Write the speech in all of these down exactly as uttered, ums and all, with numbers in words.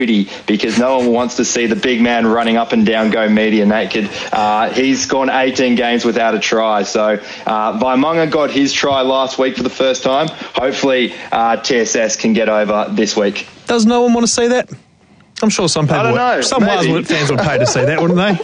because no one wants to see the big man running up and down go media naked. Uh, he's gone eighteen games without a try. So uh, Vaimunga got his try last week for the first time. Hopefully uh, T S S can get over this week. Does no one want to see that? I'm sure some people I don't know, would. Some maybe. Wales fans would pay to see that, wouldn't they?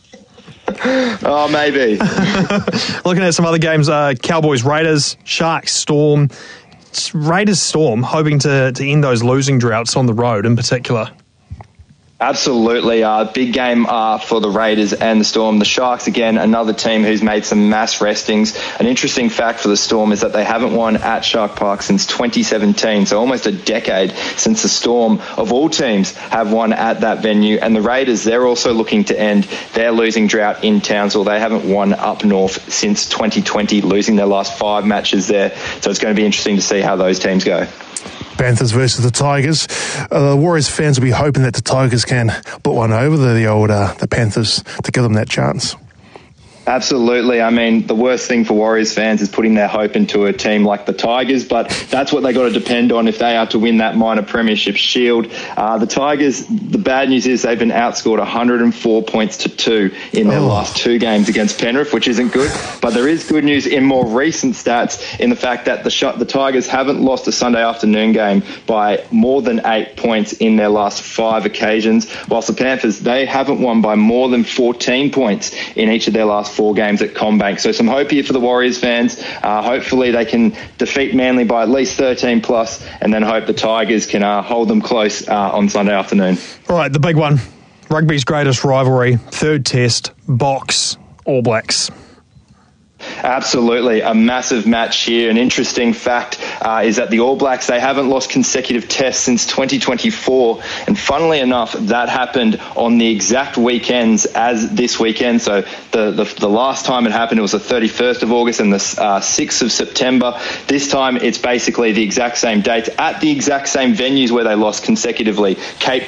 Oh, maybe. Looking at some other games, uh, Cowboys, Raiders, Sharks, Storm. Raiders, Storm, hoping to, to end those losing droughts on the road in particular. Absolutely. Uh, big game uh, for the Raiders and the Storm. The Sharks, again, another team who's made some mass restings. An interesting fact for the Storm is that they haven't won at Shark Park since twenty seventeen, so almost a decade since the Storm, of all teams, have won at that venue. And the Raiders, they're also looking to end their losing drought in Townsville. They haven't won up north since twenty twenty, losing their last five matches there. So it's going to be interesting to see how those teams go. Panthers versus the Tigers. Uh, the Warriors fans will be hoping that the Tigers can put one over the, the old uh, the Panthers to give them that chance. Absolutely. I mean, the worst thing for Warriors fans is putting their hope into a team like the Tigers, but that's what they got to depend on if they are to win that minor premiership shield. Uh, the Tigers, the bad news is they've been outscored one hundred four points to two in their oh. last two games against Penrith, which isn't good. But there is good news in more recent stats in the fact that the, sh- the Tigers haven't lost a Sunday afternoon game by more than eight points in their last five occasions, whilst the Panthers, they haven't won by more than fourteen points in each of their last four games at CommBank. So some hope here for the Warriors fans. Uh, hopefully they can defeat Manly by at least thirteen plus, and then hope the Tigers can uh, hold them close uh, on Sunday afternoon. All right, the big one. Rugby's greatest rivalry, third test, Box, All Blacks. Absolutely, a massive match here. An interesting fact uh, is that the All Blacks, they haven't lost consecutive tests since twenty twenty-four, and funnily enough, that happened on the exact weekends as this weekend. So the, the, the last time it happened, it was the thirty-first of August and the uh, sixth of September. This time, it's basically the exact same dates at the exact same venues where they lost consecutively. Cape